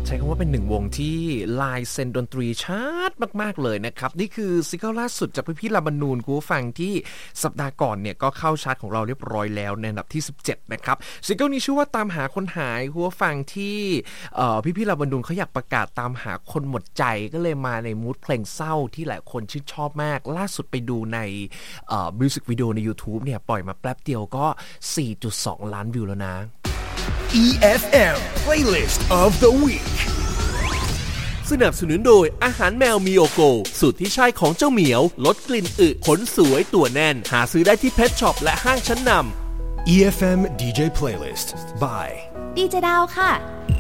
ช้คำว่าเป็นหนึ่งวงที่ลายเซ็นดนตรีชัดมากๆเลยนะครับนี่คือซิงเกิลล่าสุดจากพี่ๆลาบานูนคุณผู้ฟังที่สัปดาห์ก่อนเนี่ยก็เข้าชาร์ตของเราเรียบร้อยแล้วในอันดับที่17นะครับซิงเกิลนี้ชื่อว่าตามหาคนหายคุณผู้ฟังที่พี่ๆลาบานูนเขาอยากประกาศตามหาคนหมดใจก็เลยมาในมูดเพลงเศร้าที่หลายคนชื่นชอบมากล่าสุดไปดูในมิวสิกวิดีโอใน YouTube เนี่ยปล่อยมาแป๊บเดียวก็ 4.2 ล้านวิวแล้วนะ EFM Playlist of the Week สนับสนุนโดยอาหารแมวมิโอโกสูตรที่ใช่ของเจ้าเหมียวลดกลิ่นอึขนสวยตัวแน่นหาซื้อได้ที่เพชช็อปและห้างชั้นนำ EFM DJ Playlist by ดีเจดาวค่ะ